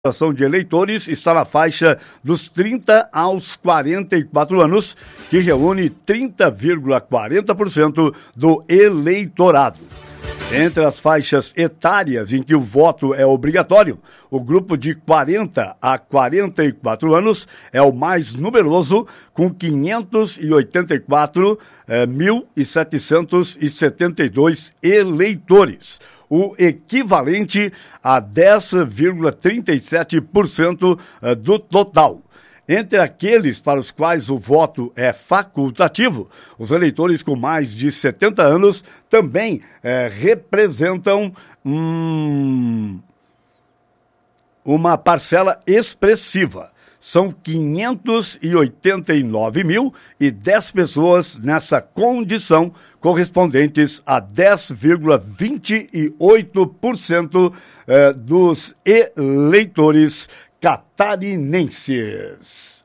Ação de eleitores está na faixa dos 30 aos 44 anos, que reúne 30,40% do eleitorado. Entre as faixas etárias em que o voto é obrigatório, o grupo de 40 a 44 anos é o mais numeroso, com 584.772 eleitores, o equivalente a 10,37% do total. Entre aqueles para os quais o voto é facultativo, os eleitores com mais de 70 anos também representam uma parcela expressiva. São 589.010 pessoas nessa condição, correspondentes a 10,28% dos eleitores catarinenses.